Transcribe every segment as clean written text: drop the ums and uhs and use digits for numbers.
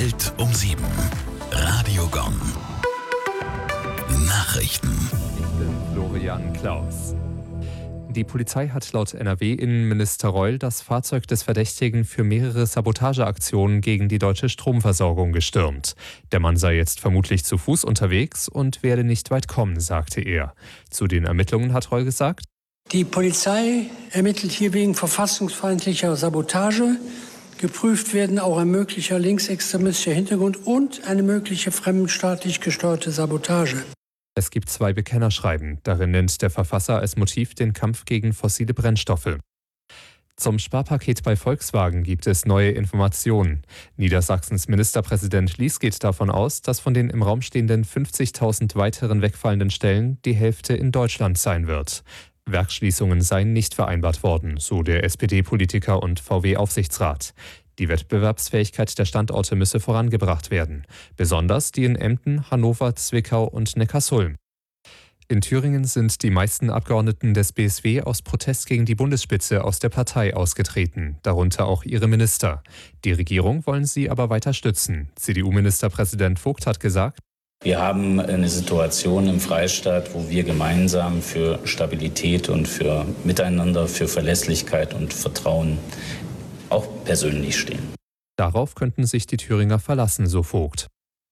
Welt um 7. Radio Gong. Nachrichten. Ich bin Florian Klaus. Die Polizei hat laut NRW-Innenminister Reul das Fahrzeug des Verdächtigen für mehrere Sabotageaktionen gegen die deutsche Stromversorgung gestürmt. Der Mann sei jetzt vermutlich zu Fuß unterwegs und werde nicht weit kommen, sagte er. Zu den Ermittlungen hat Reul gesagt: Die Polizei ermittelt hier wegen verfassungsfeindlicher Sabotage. Geprüft werden auch ein möglicher linksextremistischer Hintergrund und eine mögliche fremdenstaatlich gesteuerte Sabotage. Es gibt 2 Bekennerschreiben. Darin nennt der Verfasser als Motiv den Kampf gegen fossile Brennstoffe. Zum Sparpaket bei Volkswagen gibt es neue Informationen. Niedersachsens Ministerpräsident Lies geht davon aus, dass von den im Raum stehenden 50.000 weiteren wegfallenden Stellen die Hälfte in Deutschland sein wird. Werksschließungen seien nicht vereinbart worden, so der SPD-Politiker und VW-Aufsichtsrat. Die Wettbewerbsfähigkeit der Standorte müsse vorangebracht werden, besonders die in Emden, Hannover, Zwickau und Neckarsulm. In Thüringen sind die meisten Abgeordneten des BSW aus Protest gegen die Bundesspitze aus der Partei ausgetreten, darunter auch ihre Minister. Die Regierung wollen sie aber weiter stützen. CDU-Ministerpräsident Vogt hat gesagt: Wir haben eine Situation im Freistaat, wo wir gemeinsam für Stabilität und für Miteinander, für Verlässlichkeit und Vertrauen auch persönlich stehen. Darauf könnten sich die Thüringer verlassen, so Vogt.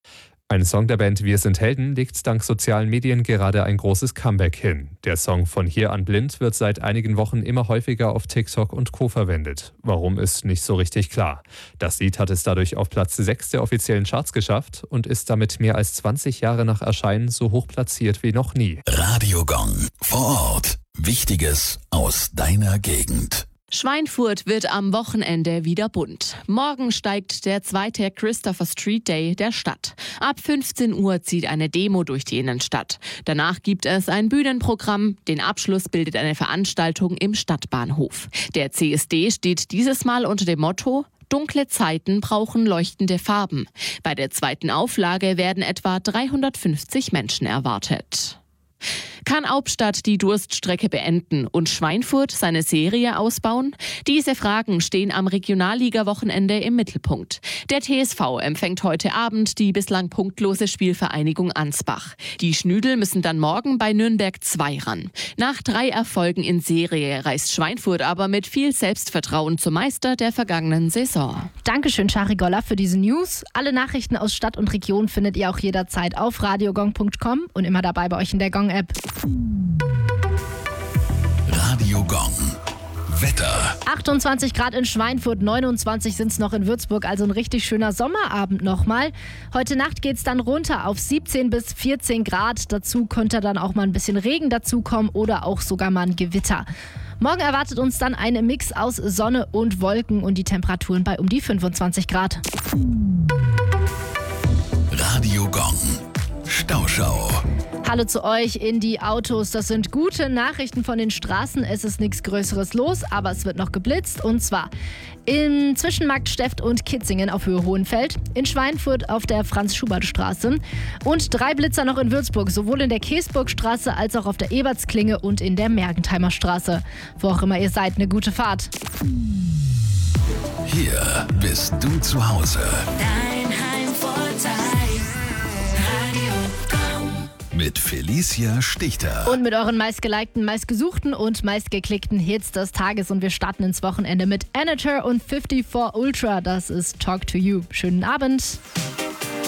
Ein Song der Band Wir sind Helden legt dank sozialen Medien gerade ein großes Comeback hin. Der Song Von hier an blind wird seit einigen Wochen immer häufiger auf TikTok und Co. verwendet. Warum, ist nicht so richtig klar. Das Lied hat es dadurch auf Platz 6 der offiziellen Charts geschafft und ist damit mehr als 20 Jahre nach Erscheinen so hoch platziert wie noch nie. Radio Gong. Vor Ort. Wichtiges aus deiner Gegend. Schweinfurt wird am Wochenende wieder bunt. Morgen steigt der 2. Christopher Street Day der Stadt. Ab 15 Uhr zieht eine Demo durch die Innenstadt. Danach gibt es ein Bühnenprogramm. Den Abschluss bildet eine Veranstaltung im Stadtbahnhof. Der CSD steht dieses Mal unter dem Motto: Dunkle Zeiten brauchen leuchtende Farben. Bei der 2. Auflage werden etwa 350 Menschen erwartet. Kann Hauptstadt die Durststrecke beenden und Schweinfurt seine Serie ausbauen? Diese Fragen stehen am Regionalliga-Wochenende im Mittelpunkt. Der TSV empfängt heute Abend die bislang punktlose Spielvereinigung Ansbach. Die Schnüdel müssen dann morgen bei Nürnberg 2 ran. Nach 3 Erfolgen in Serie reist Schweinfurt aber mit viel Selbstvertrauen zum Meister der vergangenen Saison. Dankeschön, Shari Goller, für diese News. Alle Nachrichten aus Stadt und Region findet ihr auch jederzeit auf radiogong.com und immer dabei bei euch in der Gong-App. Radio Gong. Wetter. 28 Grad in Schweinfurt, 29 sind es noch in Würzburg, also ein richtig schöner Sommerabend nochmal. Heute Nacht geht es dann runter auf 17 bis 14 Grad. Dazu könnte dann auch mal ein bisschen Regen dazukommen oder auch sogar mal ein Gewitter. Morgen erwartet uns dann ein Mix aus Sonne und Wolken und die Temperaturen bei um die 25 Grad. Radio Gong. Stauschau. Hallo zu euch in die Autos. Das sind gute Nachrichten von den Straßen. Es ist nichts Größeres los, aber es wird noch geblitzt. Und zwar im Zwischenmarkt Steft und Kitzingen auf Höhe Hohenfeld, in Schweinfurt auf der Franz-Schubert-Straße und 3 Blitzer noch in Würzburg, sowohl in der Käsburgstraße als auch auf der Ebertsklinge und in der Mergentheimer Straße. Wo auch immer ihr seid, eine gute Fahrt. Hier bist du zu Hause. Dein Heimvorteil. Radio Gong. Mit Felicia Stichter. Und mit euren meistgelikten, meistgesuchten und meistgeklickten Hits des Tages. Und wir starten ins Wochenende mit Anator und 54 Ultra. Das ist Talk to You. Schönen Abend.